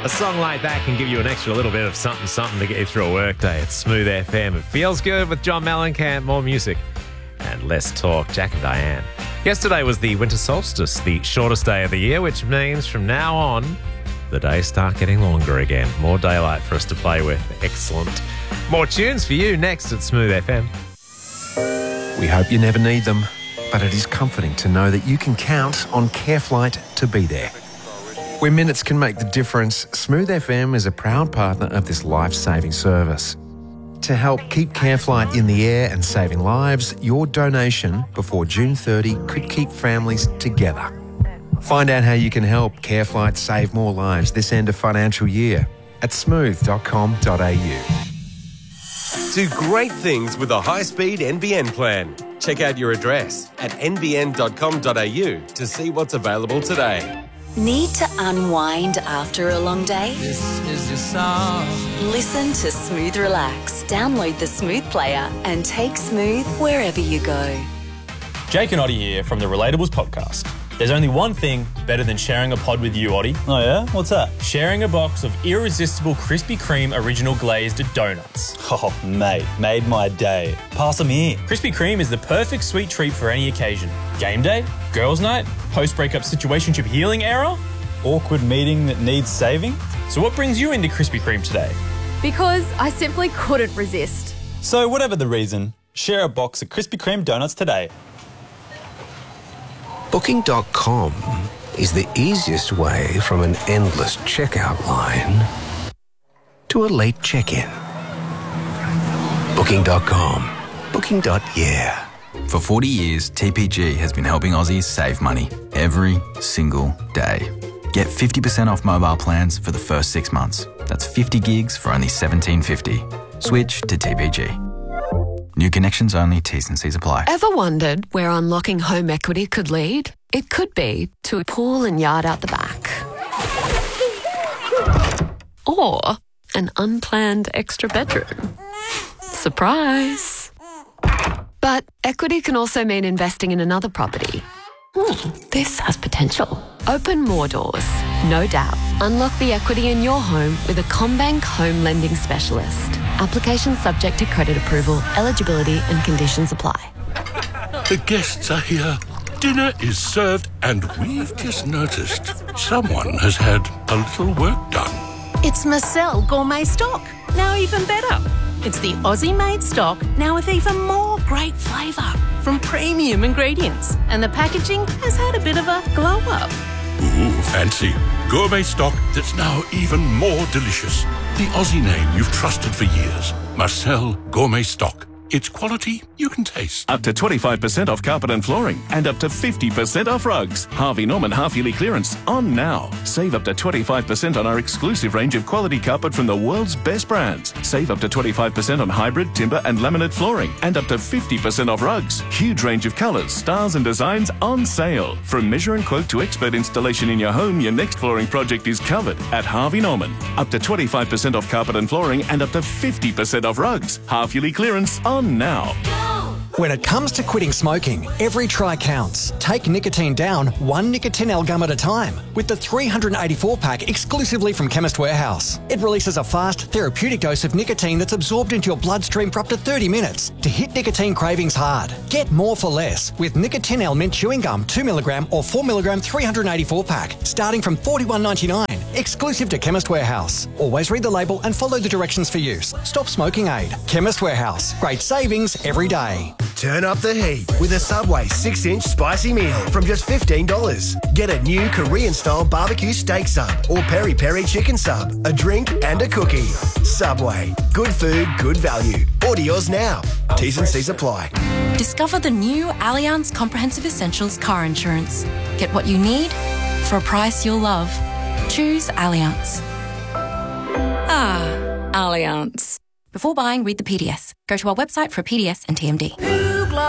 A song like that can give you an extra little bit of something to get you through a workday. It's Smooth FM. It feels good with John Mellencamp. More music and less talk. Jack and Diane. Yesterday was the winter solstice, the shortest day of the year, which means from now on, the days start getting longer again. More daylight for us to play with. Excellent. More tunes for you next at Smooth FM. We hope you never need them, but it is comforting to know that you can count on CareFlight to be there. Where minutes can make the difference, Smooth FM is a proud partner of this life-saving service. To help keep CareFlight in the air and saving lives, your donation before June 30 could keep families together. Find out how you can help CareFlight save more lives this end of financial year at smooth.com.au. Do great things with a high-speed NBN plan. Check out your address at nbn.com.au to see what's available today. Need to unwind after a long day? This is your song. Listen to Smooth Relax. Download the Smooth player and take Smooth wherever you go. Jake and Oddie here from the Relatables podcast. There's only one thing better than sharing a pod with you, Oddie. Oh yeah? What's that? Sharing a box of irresistible Krispy Kreme original glazed donuts. Oh, mate, made my day. Pass them here. Krispy Kreme is the perfect sweet treat for any occasion. Game day, girls' night, post-breakup situationship healing era. Awkward meeting that needs saving? So what brings you into Krispy Kreme today? Because I simply couldn't resist. So whatever the reason, share a box of Krispy Kreme donuts today. Booking.com is the easiest way from an endless checkout line to a late check-in. Booking.com. Booking.yeah. For 40 years, TPG has been helping Aussies save money every single day. Get 50% off mobile plans for the first 6 months. That's 50 gigs for only $17.50. Switch to TPG. New connections only, T's and C's apply. Ever wondered where unlocking home equity could lead? It could be to a pool and yard out the back. Or an unplanned extra bedroom. Surprise! But equity can also mean investing in another property. This has potential. Open more doors, no doubt. Unlock the equity in your home with a CommBank home lending specialist. Application subject to credit approval, eligibility and conditions apply. The guests are here. Dinner is served and we've just noticed someone has had a little work done. It's Marcel Gourmet Stock, now even better. It's the Aussie-made stock, now with even more great flavour from premium ingredients. And the packaging has had a bit of a glow-up. Ooh, fancy. Gourmet stock that's now even more delicious. The Aussie name you've trusted for years. Marcel Gourmet Stock. It's quality you can taste. Up to 25% off carpet and flooring and up to 50% off rugs. Harvey Norman half-yearly clearance on now. Save up to 25% on our exclusive range of quality carpet from the world's best brands. Save up to 25% on hybrid, timber and laminate flooring and up to 50% off rugs. Huge range of colours, styles and designs on sale. From measure and quote to expert installation in your home, your next flooring project is covered at Harvey Norman. Up to 25% off carpet and flooring and up to 50% off rugs. Half-yearly clearance on now. When it comes to quitting smoking, every try counts. Take nicotine down one Nicotinell gum at a time with the 384-pack exclusively from Chemist Warehouse. It releases a fast, therapeutic dose of nicotine that's absorbed into your bloodstream for up to 30 minutes to hit nicotine cravings hard. Get more for less with Nicotinell Mint Chewing Gum 2mg or 4mg 384-pack starting from $41.99. Exclusive to Chemist Warehouse. Always read the label and follow the directions for use. Stop smoking aid. Chemist Warehouse. Great savings every day. Turn up the heat with a Subway 6-inch spicy meal from just $15. Get a new Korean-style barbecue steak sub or peri-peri chicken sub, a drink and a cookie. Subway. Good food, good value. Order yours now. T's and C's apply. Discover the new Allianz Comprehensive Essentials car insurance. Get what you need for a price you'll love. Choose Allianz. Allianz. Before buying, read the PDS. Go to our website for a PDS and TMD.